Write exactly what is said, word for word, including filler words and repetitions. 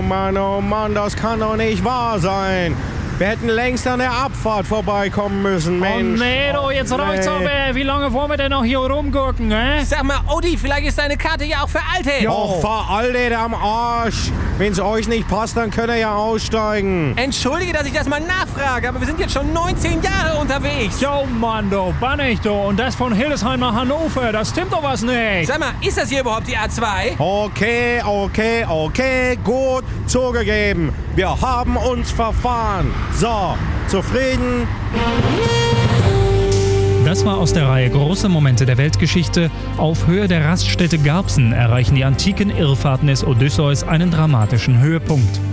oh Mann, oh Mann, das kann doch nicht wahr sein. Wir hätten längst an der Abfahrt vorbeikommen müssen, Mensch. Oh nee, du, jetzt reicht's nee. aber. Wie lange wollen wir denn noch hier rumgucken, hä? Sag mal, Odi, vielleicht ist deine Karte ja auch veraltet. Och, veraltet am Arsch. Wenn's euch nicht passt, dann könnt ihr ja aussteigen. Entschuldige, dass ich das mal nachfrage, aber wir sind jetzt schon neunzehn Jahre unterwegs. Jo, Mann, du, bannig, du. Und das von Hildesheim nach Hannover. Das stimmt doch was nicht. Sag mal, ist das hier überhaupt die A zwei? Okay, okay, okay, gut, zugegeben. Wir haben uns verfahren. So, zufrieden? Das war aus der Reihe Große Momente der Weltgeschichte. Auf Höhe der Raststätte Garbsen erreichen die antiken Irrfahrten des Odysseus einen dramatischen Höhepunkt.